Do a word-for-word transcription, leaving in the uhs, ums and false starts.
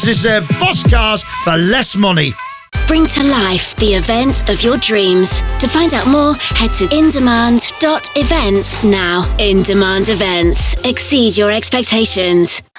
is uh, Boss Cars for less money. Bring to life the event of your dreams. To find out more, head to in demand dot events now. In Demand Events. Exceed your expectations.